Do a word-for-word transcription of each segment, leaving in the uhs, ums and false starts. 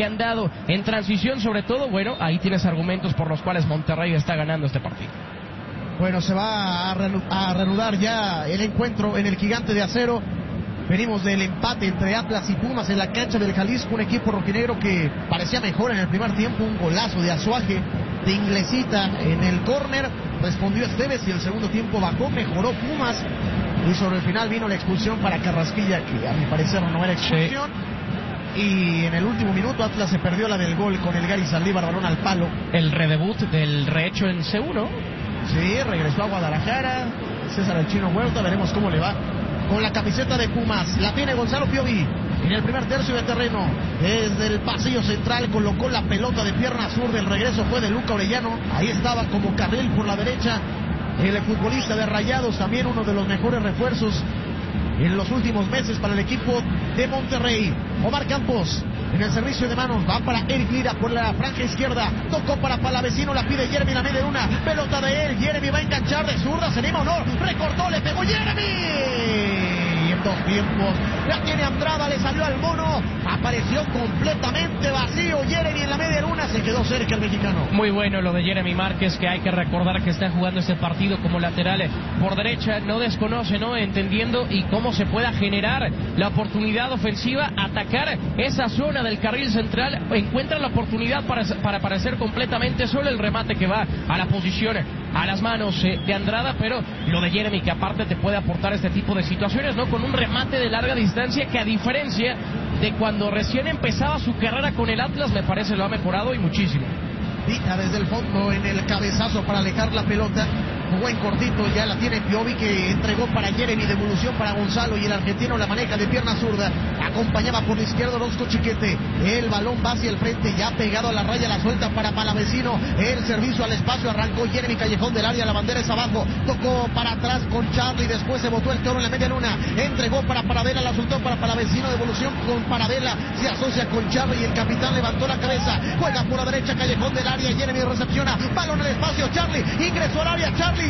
que han dado en transición sobre todo, bueno, ahí tienes argumentos por los cuales Monterrey está ganando este partido. Bueno, se va a, reanu- a reanudar ya el encuentro en el Gigante de Acero. Venimos del empate entre Atlas y Pumas en la cancha del Jalisco, un equipo rojinegro que parecía mejor en el primer tiempo, un golazo de Azuaje, de Inglesita en el córner, respondió Esteves y el segundo tiempo bajó, mejoró Pumas y sobre el final vino la expulsión para Carrasquilla, que a mi parecer no era expulsión. Sí. Y en el último minuto Atlas se perdió la del gol con el Gary Saldívar, balón al palo. El redebut del rehecho en C uno. Sí, regresó a Guadalajara, César el Chino Huerta, veremos cómo le va con la camiseta de Pumas. La tiene Gonzalo Piovi en el primer tercio de terreno. Desde el pasillo central colocó la pelota de pierna zurda. El regreso fue de Luca Orellano. Ahí estaba como carril por la derecha el futbolista de Rayados, también uno de los mejores refuerzos en los últimos meses para el equipo de Monterrey. Omar Campos en el servicio de manos, va para Eric Lira por la franja izquierda, tocó para Palavecino, la pide Jeremy, la media una, pelota de él, Jeremy va a enganchar de zurda, se anima o no, recortó, le pegó Jeremy. Y en dos tiempos la tiene Andrada, le salió al mono, apareció completamente vacío Jeremy en la media luna, se quedó cerca el mexicano. Muy bueno lo de Jeremy Márquez, que hay que recordar que está jugando este partido como lateral por derecha, no desconoce, ¿no? Entendiendo y cómo se pueda generar la oportunidad ofensiva, atacar esa zona del carril central, encuentra la oportunidad para, para aparecer completamente solo, el remate que va a la posición, a las manos eh, de Andrada, pero lo de Jeremy, que aparte te puede aportar este tipo de situaciones, ¿no? Con un remate de larga distancia que, a diferencia de cuando recién empezaba su carrera con el Atlas, me parece lo ha mejorado y muchísimo. Vita desde el fondo en el cabezazo para alejar la pelota, jugó en cortito, ya la tiene Piovi, que entregó para Jeremy, devolución para Gonzalo y el argentino la maneja de pierna zurda, acompañaba por la izquierda Orozco Chiquete, el balón va hacia el frente, ya pegado a la raya, la suelta para Palavecino, el servicio al espacio, arrancó Jeremy, callejón del área, la bandera es abajo, tocó para atrás con Charlie, después se botó el toro en la media luna, entregó para Paravela, la soltó para Palavecino, devolución con Paravela, se asocia con Charlie y el capitán levantó la cabeza, juega por la derecha, callejón del área, Jeremy recepciona, balón en el espacio, Charlie, ingresó al área, Charlie,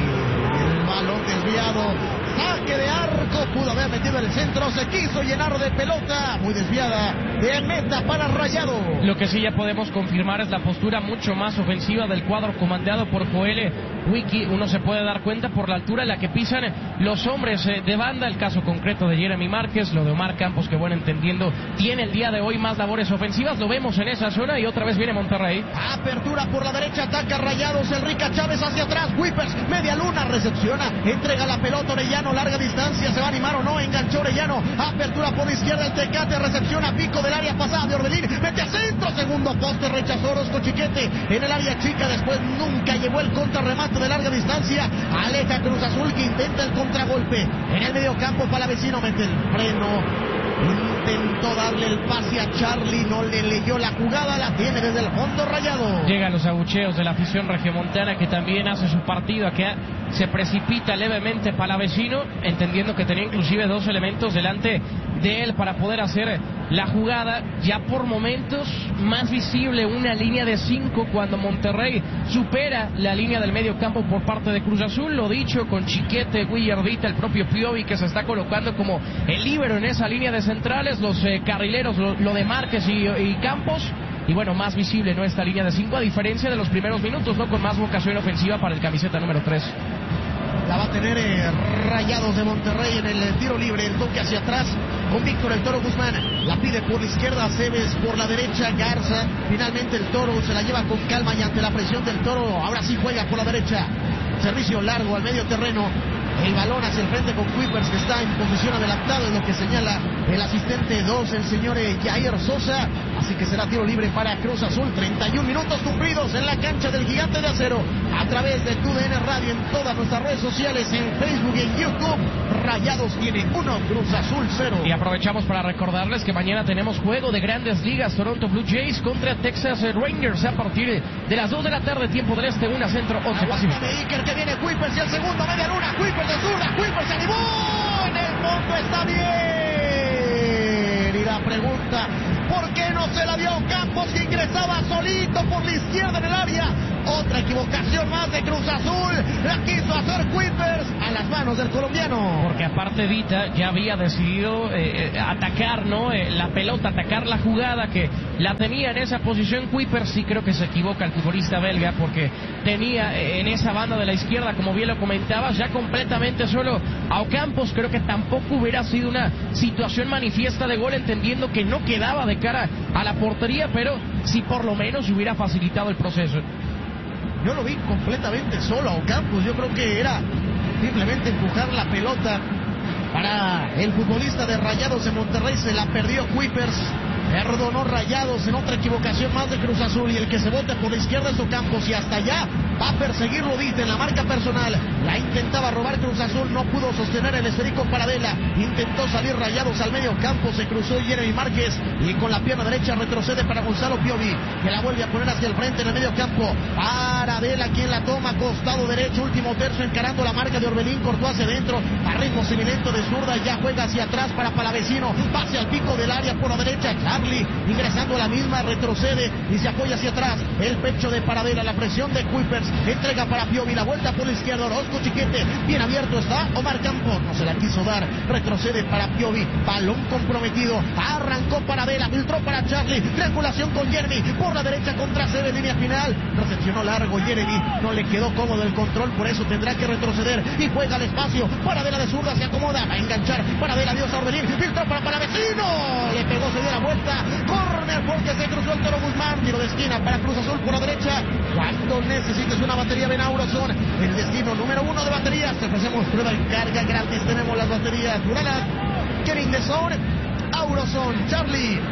el balón desviado, saque de arco, pudo haber metido el centro, se quiso llenar de pelota, muy desviada, de meta para Rayado. Lo que sí ya podemos confirmar es la postura mucho más ofensiva del cuadro comandado por Joel Wiki. Uno se puede dar cuenta por la altura en la que pisan los hombres de banda, el caso concreto de Jeremy Márquez, lo de Omar Campos, que bueno, entendiendo, tiene el día de hoy más labores ofensivas, lo vemos en esa zona y otra vez viene Monterrey. Apertura por la derecha, ataca Rayados, Enrique Chávez hacia atrás, Whippers, media luna, recepciona, entrega la pelota Orellano, larga distancia, se va a animar o no, enganchó Orellano, apertura por la izquierda, el Tecate recepciona, pico del área pasada de Orbelín, mete a centro, segundo poste, rechazó Orozco Chiquete, en el área chica, después nunca llevó el contrarremate de larga distancia, aleja Cruz Azul, que intenta el contragolpe, en el medio campo Palavecino, mete el freno, intentó darle el pase a Charlie, no le leyó la jugada, la tiene desde el fondo Rayado. Llegan los abucheos de la afición regiomontana, que también hace su partido, que se precipita levemente Palavecino, entendiendo que tenía inclusive dos elementos delante de él para poder hacer la jugada. Ya por momentos más visible una línea de cinco cuando Monterrey supera la línea del medio campo por parte de Cruz Azul, lo dicho, con Chiquete, Guillardita, el propio Piovi, que se está colocando como el líbero en esa línea de centrales, los eh, carrileros, lo, lo de Márquez y, y Campos, y bueno, más visible, ¿no?, esta línea de cinco, a diferencia de los primeros minutos, ¿no?, con más vocación ofensiva para el camiseta número tres. La va a tener eh, Rayados de Monterrey en el eh, tiro libre, el toque hacia atrás con Víctor el Toro Guzmán, la pide por la izquierda, Cebes por la derecha, Garza, finalmente el Toro se la lleva con calma y ante la presión del Toro, ahora sí juega por la derecha, servicio largo al medio terreno, el balón hacia el frente con Kuipers, que está en posición adelantada, es lo que señala el asistente dos, el señor eh, Jair Sosa, así que será tiro libre para Cruz Azul. Treinta y un minutos cumplidos en la cancha del Gigante de Acero, a través de T U D N Radio, en todas nuestras redes sociales, en Facebook y en YouTube. Rayados tiene uno, Cruz Azul cero. Y aprovechamos para recordarles que mañana tenemos juego de Grandes Ligas, Toronto Blue Jays contra Texas Rangers, a partir de las dos de la tarde, tiempo del este, una centro, once pacífico. Iker, que viene Kuipers y el segundo, media luna, Kuipers de zurda, Kuipers se animó, en el fondo está bien. Y la pregunta, ¿por qué no se la dio Campos, que ingresaba solito por la izquierda en el área? Otra equivocación más de Cruz Azul. La quiso hacer Kuipers a las manos del colombiano. Porque aparte Vita ya había decidido eh, atacar, ¿no? Eh, la pelota, atacar la jugada, que la tenía en esa posición Kuipers. Sí creo que se equivoca el futbolista belga, porque tenía eh, en esa banda de la izquierda, como bien lo comentabas, ya completamente solo a Ocampos. Creo que tampoco hubiera sido una situación manifiesta de gol, entendiendo que no quedaba de cara a la portería, pero sí por lo menos hubiera facilitado el proceso. Yo lo vi completamente solo a Ocampos. Yo creo que era simplemente empujar la pelota para el futbolista de Rayados de Monterrey. Se la perdió Kuipers. Perdonó Rayados en otra equivocación más de Cruz Azul, y el que se bote por la izquierda es Ocampos, y hasta allá va a perseguirlo Vita en la marca personal. La intentaba robar Cruz Azul, no pudo sostener el esférico Paradela, intentó salir Rayados al medio campo, se cruzó Jeremy Márquez y con la pierna derecha retrocede para Gonzalo Piovi, que la vuelve a poner hacia el frente en el medio campo. Paradela quien la toma, costado derecho, último tercio, encarando la marca de Orbelín, cortó hacia adentro, a ritmo semilento de zurda, ya juega hacia atrás para Palavecino, pase al pico del área por la derecha, Charlie ingresando a la misma, retrocede y se apoya hacia atrás, el pecho de Paradela, la presión de Kuipers, entrega para Piovi, la vuelta por la izquierda, Orozco Chiquete, bien abierto está Omar Campos, no se la quiso dar, retrocede para Piovi, balón comprometido, arrancó Paradela, filtró para Charlie, triangulación con Jeremy, por la derecha contra Cebe, línea final, recepcionó largo Jeremy, no le quedó cómodo el control, por eso tendrá que retroceder y juega al espacio, Paradela de zurda se acomoda, va a enganchar, Paradela dio a Orbelín, filtró para Palavecino, le pegó, se dio la vuelta, córner porque se cruzó el Toro Guzmán, tiro de esquina para Cruz Azul por la derecha. Cuando necesites una batería, ven a Auroson, el destino número uno de baterías. Te ofrecemos prueba y carga gratis, tenemos las baterías Duralas, Kering de Son, Auroson, Charlie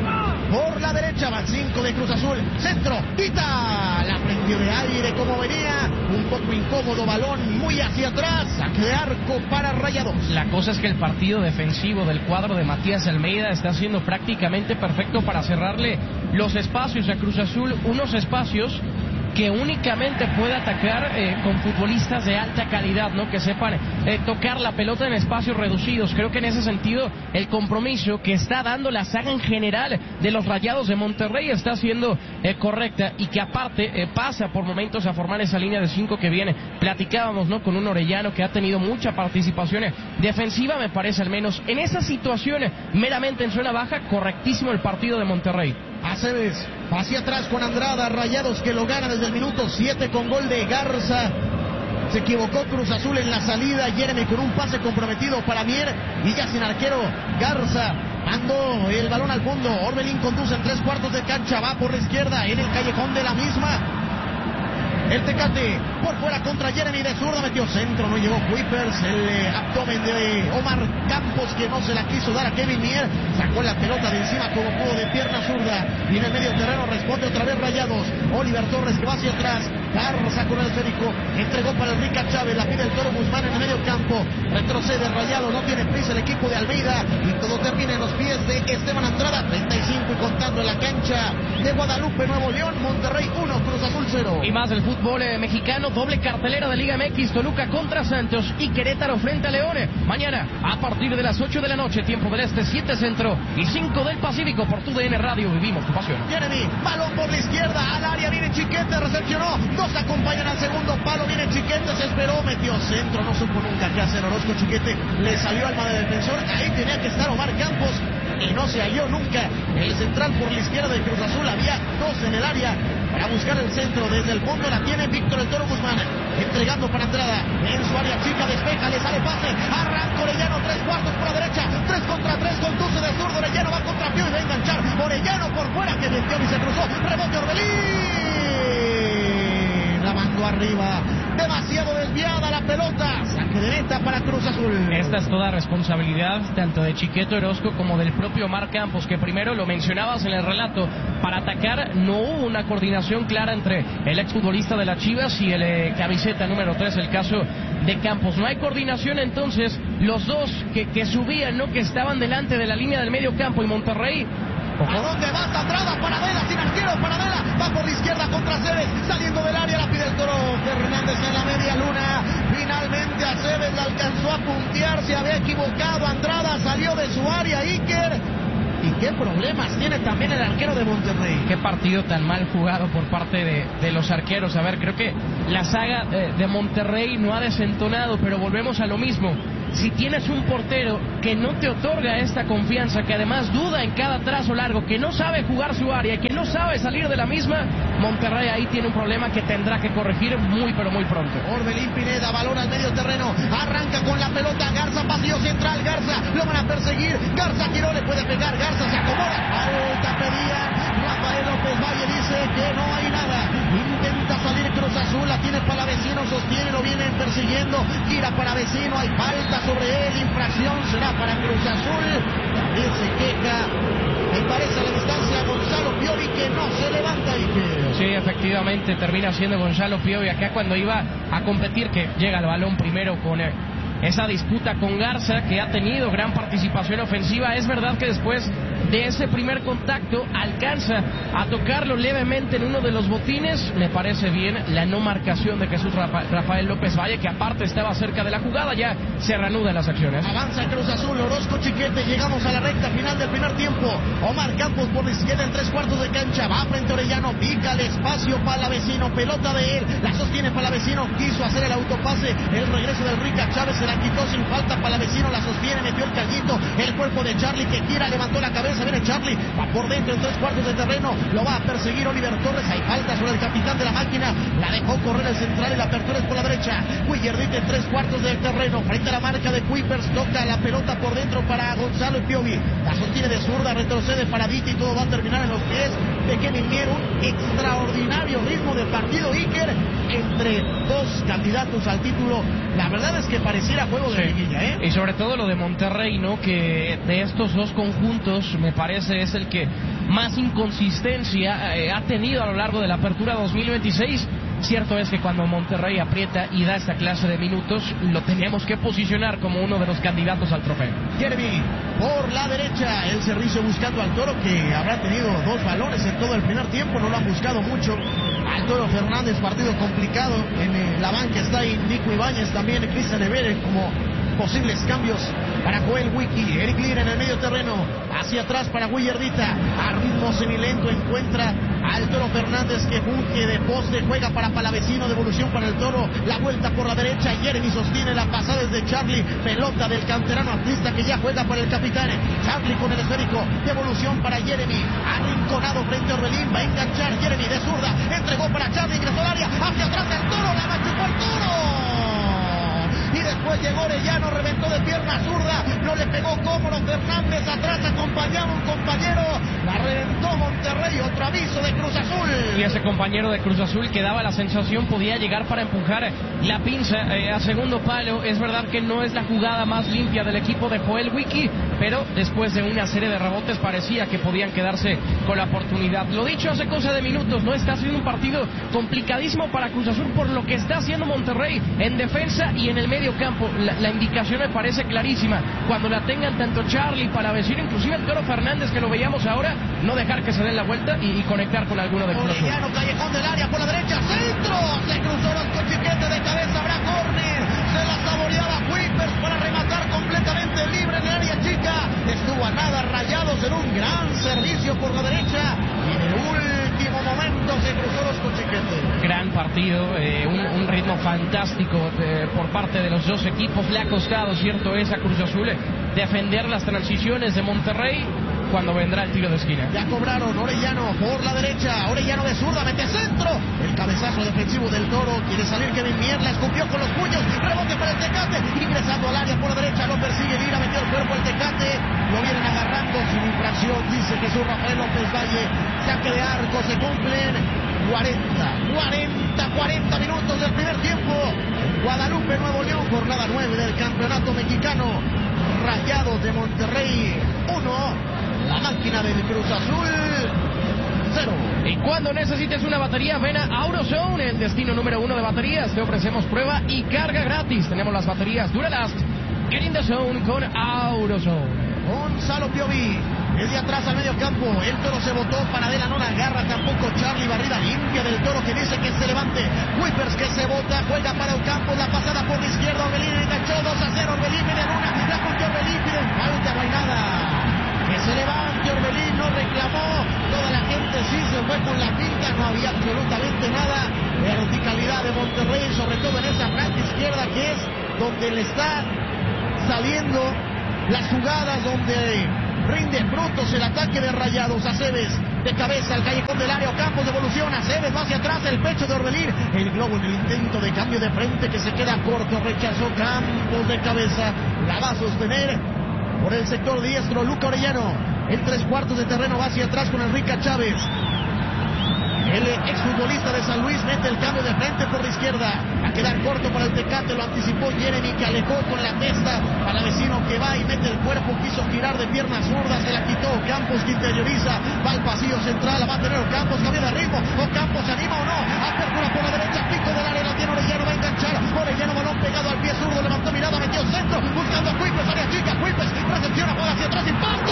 por la derecha, van cinco de Cruz Azul, centro, Vita, la prendió de aire como venía, un poco incómodo, balón muy hacia atrás, saque de arco para Rayados. La cosa es que el partido defensivo del cuadro de Matías Almeida está siendo prácticamente perfecto para cerrarle los espacios a Cruz Azul, unos espacios que únicamente puede atacar eh, con futbolistas de alta calidad, ¿no? Que sepan eh, tocar la pelota en espacios reducidos. Creo que en ese sentido el compromiso que está dando la saga en general de los Rayados de Monterrey está siendo eh, correcta, y que aparte eh, pasa por momentos a formar esa línea de cinco que viene. Platicábamos, ¿no? Con un Orellano que ha tenido mucha participación defensiva, me parece, al menos en esa situación meramente en zona baja, correctísimo el partido de Monterrey. Aceves hacia atrás con Andrada, Rayados que lo gana desde el minuto siete con gol de Garza. Se equivocó Cruz Azul en la salida, Jeremy con un pase comprometido para Mier, y ya sin arquero Garza mandó el balón al fondo. Orbelín conduce en tres cuartos de cancha, va por la izquierda en el callejón de la misma. El Tecate por fuera contra Jeremy de zurda, metió centro, no llegó Kuipers, el eh, abdomen de Omar Campos que no se la quiso dar a Kevin Mier, sacó la pelota de encima como pudo de pierna zurda, y en el medio terreno responde otra vez Rayados. Oliver Torres que va hacia atrás, Garza con el esférico, entregó para Enrique Chávez, la pide el Toro Guzmán en el medio campo, retrocede Rayados, no tiene prisa el equipo de Almeida, y todo termina en los pies de Esteban Andrada, treinta y cinco y contando en la cancha de Guadalupe, Nuevo León, Monterrey uno, Cruz Azul cero. Y más del fútbol eh, mexicano, doble cartelera de Liga M X, Toluca contra Santos y Querétaro frente a León. Mañana a partir de las ocho de la noche, tiempo del este, siete centro y cinco del Pacífico, por tu D N Radio, vivimos tu pasión. Jeremy, balón por la izquierda, al área viene Chiquete, recepcionó, dos acompañan al segundo palo, viene Chiquete, se esperó, metió centro, no supo nunca qué hacer Orozco Chiquete, le salió alma de defensor, ahí tenía que estar Omar Campos y no se halló nunca. El central por la izquierda de Cruz Azul, había dos en el área para buscar el centro, desde el fondo la tiene Víctor el Toro Guzmán, entregando para Andrada, en su área chica, despeja, le sale pase, arranca Orellano, tres cuartos por la derecha, tres contra tres, conduce de zurdo, Orellano va contra Pío y va a enganchar, Orellano por fuera que metió y se cruzó, rebote Orbelín, la mandó arriba, demasiado desviada la pelota, saque de meta para Cruz Azul. Esta es toda responsabilidad tanto de Chiquete Orozco como del propio Omar Campos, que primero lo mencionabas en el relato, para atacar no hubo una coordinación clara entre el exfutbolista de las Chivas y el eh, camiseta número tres, el caso de Campos. No hay coordinación, entonces los dos que, que subían, ¿no? Que estaban delante de la línea del medio campo, y Monterrey. ¿A dónde va Andrada? Paradela, sin arquero, Paradela, va por la izquierda contra Cebes, saliendo del área, la pide el Toro Fernández en la media luna, finalmente a Cebes la alcanzó a puntear, se había equivocado Andrada, salió de su área Iker, y qué problemas tiene también el arquero de Monterrey. Qué partido tan mal jugado por parte de, de los arqueros. A ver, creo que la saga de, de Monterrey no ha desentonado, pero volvemos a lo mismo. Si tienes un portero que no te otorga esta confianza, que además duda en cada trazo largo, que no sabe jugar su área, que no sabe salir de la misma, Monterrey ahí tiene un problema que tendrá que corregir muy pero muy pronto. Orbelín Pineda, balón al medio terreno, arranca con la pelota, Garza, pasillo central, Garza, lo van a perseguir, Garza tiró, le puede pegar, Garza se acomoda, falta pedía, Rafael López Valle dice que no hay nada, intenta salir Cruz Azul, la tiene Palavecino, sostiene, lo vienen persiguiendo, gira Palavecino, hay falta sobre él, infracción será para Cruz Azul, también se queja, me parece a la distancia Gonzalo Piovi que no se levanta y que... Sí, efectivamente, termina siendo Gonzalo Piovi acá cuando iba a competir, que llega el balón primero con eh, esa disputa con Garza, que ha tenido gran participación ofensiva. Es verdad que después de ese primer contacto alcanza a tocarlo levemente en uno de los botines. Me parece bien la no marcación de Jesús Rafa, Rafael López Valle, que aparte estaba cerca de la jugada. Ya se reanudan las acciones. Avanza Cruz Azul, Orozco Chiquete, llegamos a la recta final del primer tiempo. Omar Campos por la izquierda en tres cuartos de cancha, va frente a Orellano, pica el espacio Palavecino, pelota de él, la sostiene Palavecino, quiso hacer el autopase, el regreso del Rica Chávez, se la quitó sin falta, Palavecino la sostiene, metió el callito, el cuerpo de Charlie que gira, levantó la cabeza, viene Charlie, va por dentro en tres cuartos de terreno, lo va a perseguir Oliver Torres, hay falta sobre el capitán de la máquina, la dejó correr el central y la apertura es por la derecha, Willardita en tres cuartos del terreno, frente a la marca de Kuipers, toca la pelota por dentro para Gonzalo Piovi, la sostiene de zurda, retrocede para Viti y todo va a terminar en los pies de Kevin Mier, un extraordinario ritmo de partido, Iker, entre dos candidatos al título, la verdad es que pareciera juego de liguilla, ¿eh? Y sobre todo lo de Monterrey, ¿no? Que de estos dos conjuntos me parece es el que más inconsistencia eh, ha tenido a lo largo de la apertura dos mil veintiséis. Cierto es que cuando Monterrey aprieta y da esta clase de minutos, lo tenemos que posicionar como uno de los candidatos al trofeo. Jeremy, por la derecha, el servicio buscando al Toro, que habrá tenido dos balones en todo el primer tiempo, no lo han buscado mucho. Al Toro Fernández, partido complicado, en eh, la banca está ahí Nico Ibáñez, también Cristian Evere como posibles cambios para Joel Wiki. Eric Lira en el medio terreno, hacia atrás para Willardita, a ritmo semilento encuentra al Toro Fernández que funge de poste, juega para Palavecino, devolución para el Toro, la vuelta por la derecha, Jeremy sostiene la pasada desde Charlie, pelota del canterano artista que ya juega para el capitán, Charlie con el esférico, devolución para Jeremy, arrinconado frente a Orbelín, va a enganchar Jeremy de zurda, entregó para Charlie, ingresó al área, hacia atrás el Toro, la machucó el Toro. Y después llegó Orellano, reventó de pierna zurda, no le pegó cómodo Fernández, atrás acompañaba un compañero, la reventó Monterrey, otro aviso de Cruz Azul. Y ese compañero de Cruz Azul que daba la sensación podía llegar para empujar la pinza eh, a segundo palo. Es verdad que no es la jugada más limpia del equipo de Joel Wiki, pero después de una serie de rebotes parecía que podían quedarse con la oportunidad. Lo dicho hace cosa de minutos, no está siendo un partido complicadísimo para Cruz Azul por lo que está haciendo Monterrey en defensa y en el medio campo. La, la indicación me parece clarísima. Cuando la tengan tanto Charlie, Palavecino, inclusive el Toro Fernández que lo veíamos ahora, no dejar que se den la vuelta y, y conectar con alguno de Cruz Azul. Orellano, callejón del área por la derecha, centro, se cruzó Orozco Chiquete de cabeza, habrá córner, se la saboreaba Kuipers para rematar completamente libre en el área chica, estuvo a nada, Rayados en un gran servicio por la derecha y en el último momento se cruzó Orozco Chiquete. Gran partido, eh, un, un ritmo fantástico eh, por parte de los dos equipos. Le ha costado, cierto es, a Cruz Azul defender las transiciones de Monterrey cuando vendrá el tiro de esquina. Ya cobraron, Orellano por la derecha, Orellano de zurda, mete centro, el cabezazo defensivo del Toro, quiere salir Kevin Mier, la escupió con los puños, rebote para el Tecate, ingresando al área por la derecha, lo persigue Lira, metió el cuerpo el Tecate, lo vienen agarrando sin infracción, dice Jesús Rafael López Valle, saque de arco, se cumplen cuarenta, cuarenta, cuarenta minutos del primer tiempo, Guadalupe, Nuevo León, jornada nueve del campeonato mexicano, Rayados de Monterrey, uno, la máquina del Cruz Azul, cero. Y cuando necesites una batería, ven a AutoZone, el destino número uno de baterías. Te ofrecemos prueba y carga gratis. Tenemos las baterías Duralast. Get in the zone con AutoZone. Gonzalo Piovi, desde atrás al medio campo, el Toro se botó, Paradela no la agarra tampoco, Charlie, barrida limpia del Toro que dice que se levante, Kuipers que se bota, juega para el campo, la pasada por la izquierda, Orbelín enganchó dos a cero, Orbelín viene una, la punta Orbelín, pide falta, no hay nada, que se levante Orbelín. fue con la pinta, no había absolutamente nada. Verticalidad de Monterrey, sobre todo en esa franja izquierda que es donde le está saliendo las jugadas, donde rinde frutos el ataque de Rayados. Aceves de cabeza al callejón del área, Ocampos devoluciona, Aceves va hacia atrás, el pecho de Orbelín, el globo en el intento de cambio de frente que se queda corto, rechazó Campos de cabeza, la va a sostener por el sector diestro Luca Orellano, en tres cuartos de terreno va hacia atrás con Enrique Chávez. El exfutbolista de San Luis mete el cambio de frente por la izquierda. A quedar corto para el Tecate, lo anticipó Jeremy, que alejó con la testa para vecino que va y mete el cuerpo. Quiso girar de piernas zurdas, se la quitó Campos, que interioriza. Va al pasillo central, la va a tener Campos, cambio de ritmo. O Campos se anima o no. Apertura por la derecha, pico del área, la tiene Orellano, va a enganchar. Orellano, balón pegado al pie zurdo, levantó mirada, metió centro, buscando a Cuipes, área chica. Cuipes recepciona, juega hacia atrás, impacto.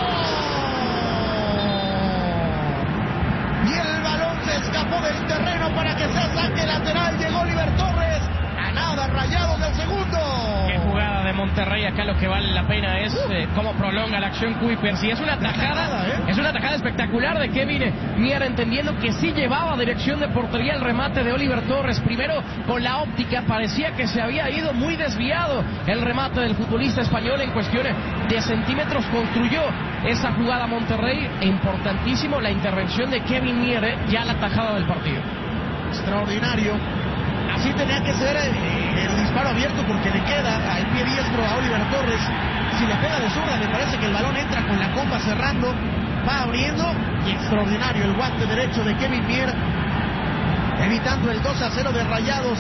Y el balón se escapó del terreno para que se saque lateral. Llegó Oliver Torres. A nada, Rayados del segundo. Qué jugada de Monterrey. Acá lo que vale la pena es eh, cómo prolonga la acción Kuipers. Y es una tajada, ¿eh? Es una tajada espectacular de Kevin Mier, entendiendo que sí llevaba dirección de portería el remate de Oliver Torres. Primero con la óptica, parecía que se había ido muy desviado el remate del futbolista español. En cuestiones de centímetros construyó esa jugada Monterrey. Importantísimo la intervención de Kevin Mier, ya la tajada del partido. Extraordinario. Así tenía que ser eh, el disparo abierto, porque le queda al pie diestro a Oliver Torres. Si le pega de zurda, me parece que el balón entra con la compa cerrando, va abriendo, y extraordinario el guante derecho de Kevin Mier, evitando el dos a cero de Rayados.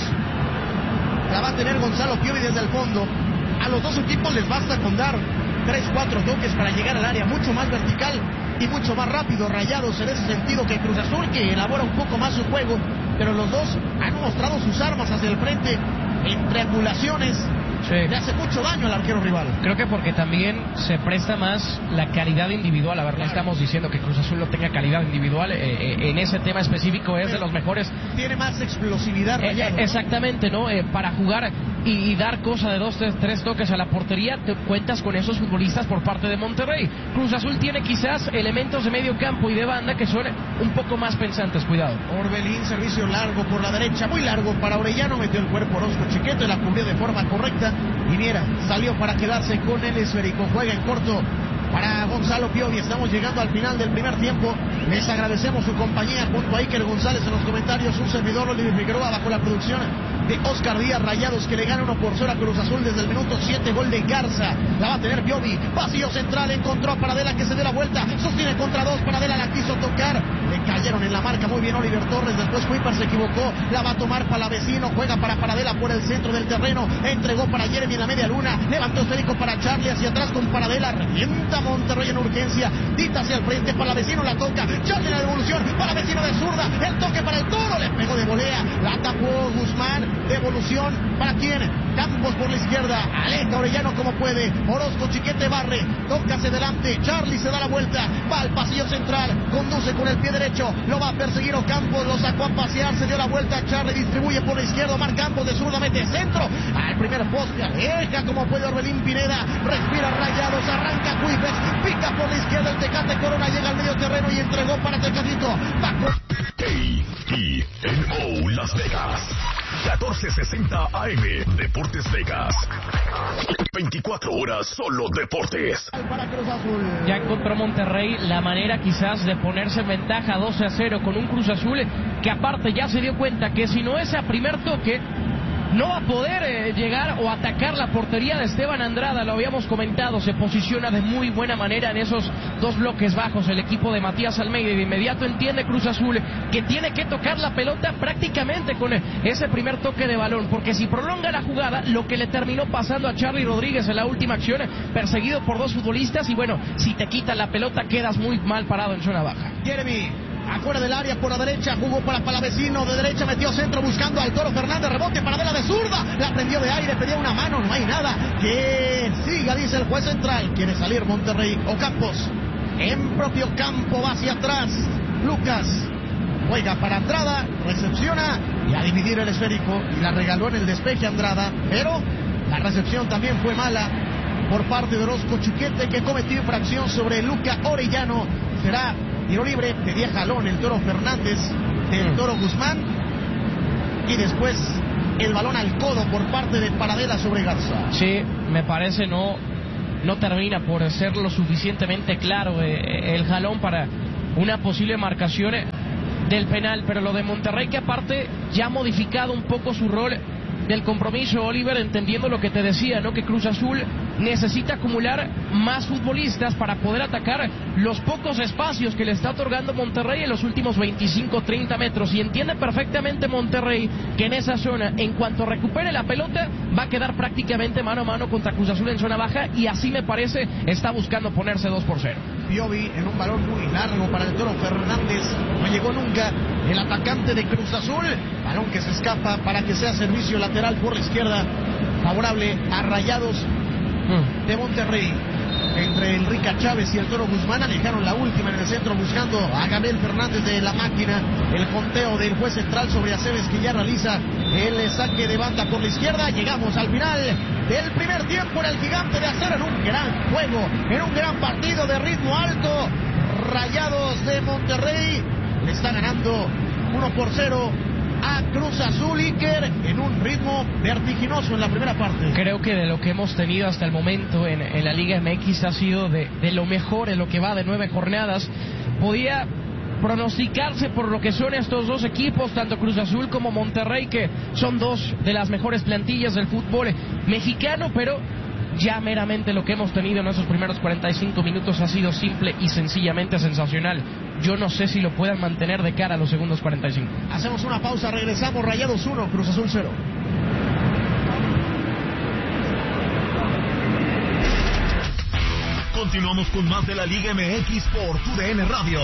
La va a tener Gonzalo Piovi desde el fondo. A los dos equipos les basta con dar tres, cuatro toques para llegar al área, mucho más vertical y mucho más rápido Rayados en ese sentido que Cruz Azul, que elabora un poco más su juego, pero los dos han mostrado sus armas hacia el frente en triangulaciones. Sí. Le hace mucho daño al arquero rival. Creo que porque también se presta más la calidad individual. A ver, no estamos diciendo que Cruz Azul no tenga calidad individual. Eh, eh, en ese tema específico es Pero de los mejores. Tiene más explosividad. Eh, eh, exactamente, ¿no? Eh, para jugar y, y dar cosa de dos, tres, tres toques a la portería, te cuentas con esos futbolistas por parte de Monterrey. Cruz Azul tiene quizás elementos de medio campo y de banda que son un poco más pensantes. Cuidado. Orbelín, servicio largo por la derecha, muy largo para Orellano, metió el cuerpo Orozco Chiquete, la cubrió de forma correcta. Y Miera salió para quedarse con el esférico. Juega en corto para Gonzalo Piovi. Estamos llegando al final del primer tiempo. Les agradecemos su compañía junto a Iker González en los comentarios. Un servidor, Oliver Figueroa, bajo la producción de Oscar Díaz. Rayados que le gana uno por cero a Cruz Azul desde el minuto siete. Gol de Garza. La va a tener Piovi. Vacío central. Encontró a Paradela, que se dé la vuelta. Sostiene contra dos. Paradela la quiso tocar. Le cayeron en la marca muy bien Oliver Torres. Después Kuipers se equivocó. La va a tomar Palavecino. Juega para Paradela por el centro del terreno. Entregó para Jeremy en la media luna. Levantó esférico para Charlie hacia atrás con Paradela. Revienta Monterrey en urgencia. Dita hacia el frente. Palavecino la toca. Charlie la devolución. Palavecino de zurda. El toque para el Toro. Le pegó de volea. La tapó Guzmán. Devolución. ¿Para quién? Campos por la izquierda. Aleja Orellano como puede. Orozco Chiquete barre. Toca hacia adelante. Charlie se da la vuelta. Va al pasillo central. Conduce con el pie derecho. Lo va a perseguir Ocampos. Lo sacó a pasear. Se dio la vuelta. Charlie distribuye por la izquierda. Omar Campos de zurda mete centro. Al primer poste. Aleja como puede Orbelín Pineda. Respira Rayados. Arranca Cuipes. Pica por la izquierda el Tecate Corona. Llega al medio terreno y entregó para Tecatito. Paco. K I N O Las Vegas. catorce sesenta A M Deportes Vegas. veinticuatro horas solo deportes. Para Cruz Azul. Ya encontró Monterrey la manera quizás de ponerse en ventaja doce a cero con un Cruz Azul que aparte ya se dio cuenta que si no es a primer toque no va a poder eh, llegar o atacar la portería de Esteban Andrada. Lo habíamos comentado, se posiciona de muy buena manera en esos dos bloques bajos el equipo de Matías Almeida, y de inmediato entiende Cruz Azul que tiene que tocar la pelota prácticamente con ese primer toque de balón, porque si prolonga la jugada, lo que le terminó pasando a Charly Rodríguez en la última acción, perseguido por dos futbolistas, y bueno, si te quitan la pelota quedas muy mal parado en zona baja. Jeremy afuera del área por la derecha, jugó para Palavecino, de derecha metió centro buscando al Toro Fernández, rebote para Vela de zurda, la prendió de aire, pedía una mano, no hay nada, que siga, dice el juez central, quiere salir Monterrey. Ocampos, en propio campo, va hacia atrás, Lucas, juega para Andrada, recepciona, y a dividir el esférico, y la regaló en el despeje Andrada, pero la recepción también fue mala por parte de Orozco Chiquete, que cometió infracción sobre Luca Orellano. Será Tiro libre, pedía jalón el Toro Fernández del Toro Guzmán. Y después el balón al codo por parte de Paradela sobre Garza. Sí, me parece no, no termina por ser lo suficientemente claro eh, el jalón para una posible marcación del penal, pero lo de Monterrey, que aparte ya ha modificado un poco su rol del compromiso, Oliver, entendiendo lo que te decía, ¿no? Que Cruz Azul necesita acumular más futbolistas para poder atacar los pocos espacios que le está otorgando Monterrey en los últimos veinticinco treinta metros, y entiende perfectamente Monterrey que en esa zona, en cuanto recupere la pelota, va a quedar prácticamente mano a mano contra Cruz Azul en zona baja, y así me parece está buscando ponerse dos por cero. Piovi en un balón muy largo para el Toro Fernández, no llegó nunca el atacante de Cruz Azul, balón que se escapa para que sea servicio lateral por la izquierda, favorable a Rayados de Monterrey. Entre Enrique Chávez y el Toro Guzmán alejaron la última en el centro buscando a Gabriel Fernández de la máquina. El conteo del juez central sobre Aceves, que ya realiza el saque de banda por la izquierda. Llegamos al final del primer tiempo en el Gigante de Acero, en un gran juego, en un gran partido de ritmo alto. Rayados de Monterrey le está ganando uno por cero a Cruz Azul, Iker, en un ritmo vertiginoso en la primera parte. Creo que de lo que hemos tenido hasta el momento en, en la Liga M X ha sido de, de lo mejor en lo que va de nueve jornadas. Podía pronosticarse por lo que son estos dos equipos, tanto Cruz Azul como Monterrey, que son dos de las mejores plantillas del fútbol mexicano, pero ya meramente lo que hemos tenido en esos primeros cuarenta y cinco minutos ha sido simple y sencillamente sensacional. Yo no sé si lo puedan mantener de cara a los segundos cuarenta y cinco. Hacemos una pausa, regresamos. Rayados uno, Cruz Azul cero. Continuamos con más de la Liga M X por tu D N Radio.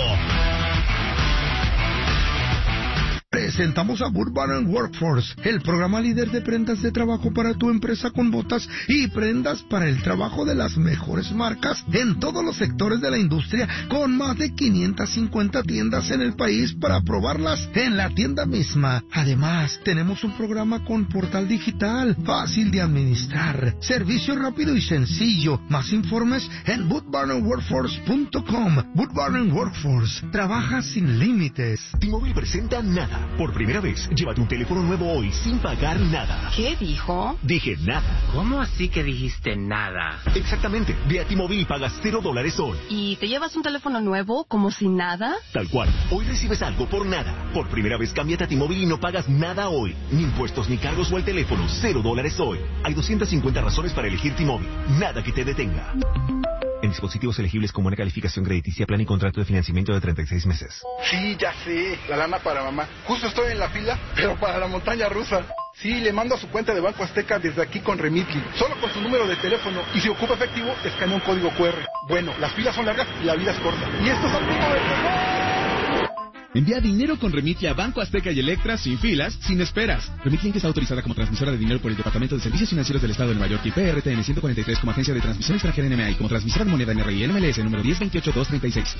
Presentamos a Urban Workforce, el programa líder de prendas de trabajo para tu empresa, con botas y prendas para el trabajo de las mejores marcas en todos los sectores de la industria, con más de quinientas cincuenta tiendas en el país para probarlas en la tienda misma. Además, tenemos un programa con portal digital, fácil de administrar, servicio rápido y sencillo. Más informes en boot barn workforce punto com. Boot Barn Workforce, trabaja sin límites. T-Mobile presenta Nada. Por primera vez, llévate un teléfono nuevo hoy sin pagar nada. ¿Qué dijo? Dije nada. ¿Cómo así que dijiste nada? Exactamente. Ve a T-Mobile y pagas cero dólares hoy. ¿Y te llevas un teléfono nuevo como si nada? Tal cual. Hoy recibes algo por nada. Por primera vez, cámbiate a T-Mobile y no pagas nada hoy. Ni impuestos ni cargos o el teléfono. Cero dólares hoy. Hay doscientas cincuenta razones para elegir T-Mobile. Nada que te detenga. En dispositivos elegibles con buena calificación crediticia, plan y contrato de financiamiento de treinta y seis meses. Sí, ya sé, la lana para mamá. Justo estoy en la fila, pero para la montaña rusa. Sí, le mando a su cuenta de Banco Azteca desde aquí con Remitly, solo con su número de teléfono. Y si ocupa efectivo, escanea un código cu erre. Bueno, las filas son largas y la vida es corta. Y esto es un punto de terror. Envía dinero con Remitly a Banco Azteca y Electra sin filas, sin esperas. Remitly, que está autorizada como transmisora de dinero por el Departamento de Servicios Financieros del Estado de Nueva York y P R T N ciento cuarenta y tres como agencia de transmisión extranjera en M A y como transmisora de moneda N R I N M L S número diez veintiocho dos treinta y seis.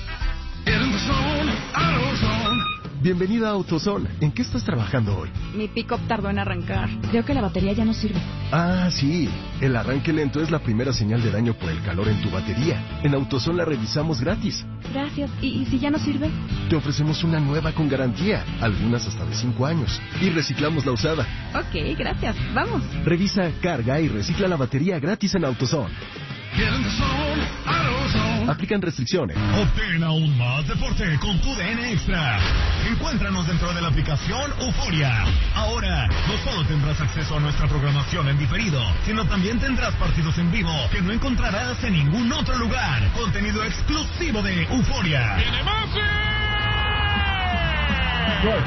Bienvenida a AutoZone. ¿En qué estás trabajando hoy? Mi pick-up tardó en arrancar. Creo que la batería ya no sirve. Ah, sí. El arranque lento es la primera señal de daño por el calor en tu batería. En AutoZone la revisamos gratis. Gracias. ¿Y, y si ya no sirve? Te ofrecemos una nueva con garantía, algunas hasta de cinco años. Y reciclamos la usada. Ok, gracias. Vamos. Revisa, carga y recicla la batería gratis en AutoZone. Aplican restricciones. Obtén aún más deporte con tu D N Extra. Encuéntranos dentro de la aplicación Euforia. Ahora, no solo tendrás acceso a nuestra programación en diferido, sino también tendrás partidos en vivo que no encontrarás en ningún otro lugar. Contenido exclusivo de Euforia. ¡Viene Messi! ¡Gol!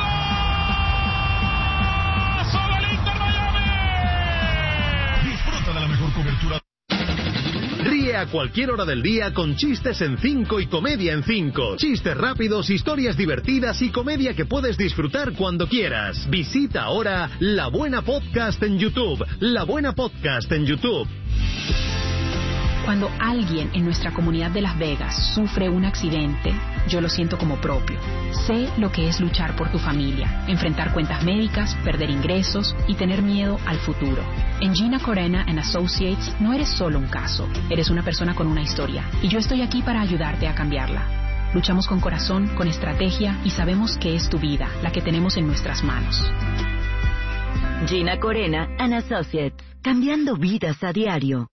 ¡Solo el Inter Miami! Disfruta de la mejor cobertura. Ríe a cualquier hora del día con chistes en cinco y comedia en cinco. Chistes rápidos, historias divertidas y comedia que puedes disfrutar cuando quieras. Visita ahora La Buena Podcast en YouTube. La Buena Podcast en YouTube. Cuando alguien en nuestra comunidad de Las Vegas sufre un accidente, yo lo siento como propio. Sé lo que es luchar por tu familia, enfrentar cuentas médicas, perder ingresos y tener miedo al futuro. En Gina Corena and Associates no eres solo un caso, eres una persona con una historia y yo estoy aquí para ayudarte a cambiarla. Luchamos con corazón, con estrategia y sabemos que es tu vida, la que tenemos en nuestras manos. Gina Corena and Associates, cambiando vidas a diario.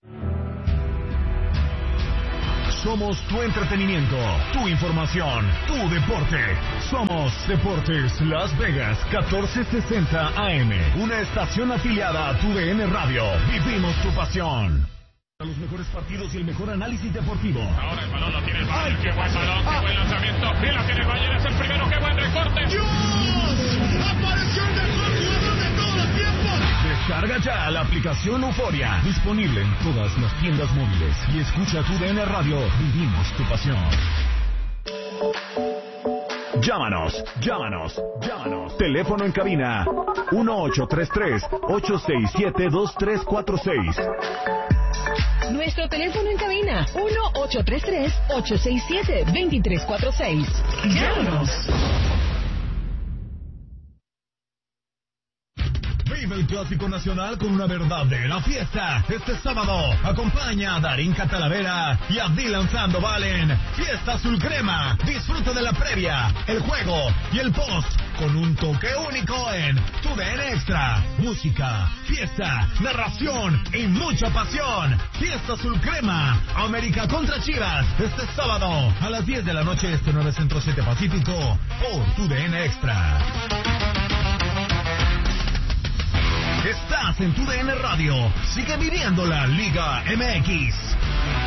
Somos tu entretenimiento, tu información, tu deporte. Somos Deportes Las Vegas catorce sesenta A M, una estación afiliada a tu D N Radio. Vivimos tu pasión. Los mejores partidos y el mejor análisis deportivo. Ahora el balón lo tiene el Bayern. Qué buen balón, qué buen lanzamiento. Y la tiene el Bayern, es el primero. Qué buen recorte. ¡Dios! ¡Apareció el mejor jugador de todos los tiempos! Descarga ya la aplicación Euforia, disponible en todas las tiendas móviles. Y escucha tu D N Radio. Vivimos tu pasión. Llámanos, llámanos, llámanos. Teléfono en cabina uno ocho tres tres, ocho seis siete, dos tres cuatro seis. Nuestro teléfono en cabina uno ocho tres tres, ocho seis siete, dos tres cuatro seis. Llámanos. Vive el Clásico Nacional con una verdadera fiesta. Este sábado acompaña a Darín Catalavera y a Dylan Sandoval en Fiesta Azul Crema. Disfruta de la previa, el juego y el post con un toque único en tu D N Extra. Música, fiesta, narración y mucha pasión. Fiesta Azul Crema, América contra Chivas. Este sábado a las diez de la noche, este nueve Centro siete Pacífico, por tu D N Extra. Estás en tu D N Radio. Sigue viviendo la Liga M X.